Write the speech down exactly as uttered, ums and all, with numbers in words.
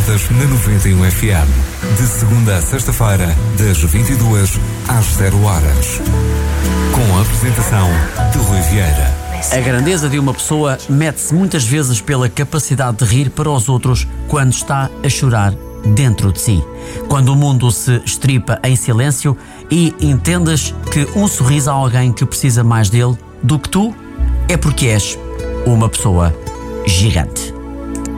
Contas na noventa e um F M. De segunda a sexta-feira, das vinte e duas às zero horas. Com a apresentação de Rui Vieira. A grandeza de uma pessoa mede-se muitas vezes pela capacidade de rir para os outros quando está a chorar dentro de si. Quando o mundo se estripa em silêncio e entendes que um sorriso a alguém que precisa mais dele do que tu é porque és uma pessoa gigante.